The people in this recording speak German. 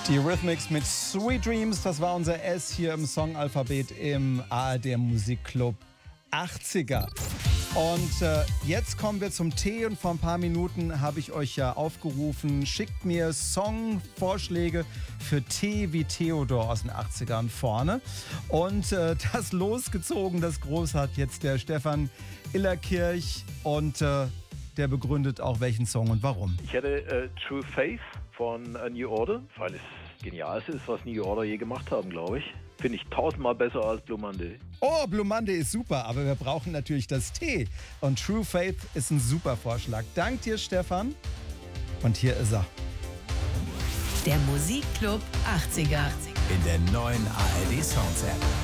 Die Eurythmics mit Sweet Dreams, das war unser S hier im Songalphabet im ARD Musikclub 80er. Und jetzt kommen wir zum Tee und vor ein paar Minuten habe ich euch ja aufgerufen, schickt mir Songvorschläge für Tee wie Theodor aus den 80ern vorne. Und das losgezogen, das Groß hat jetzt der Stefan Illerkirch und der begründet auch welchen Song und warum. Ich hätte True Faith von New Order, weil es genialste ist, was New Order je gemacht haben, glaube ich. Finde ich 1000-mal besser als Blue Monday. Oh, Blue Monday ist super, aber wir brauchen natürlich das Tee. Und True Faith ist ein super Vorschlag. Dank dir, Stefan. Und hier ist er. Der Musikclub 80er. In der neuen ARD Sounds App.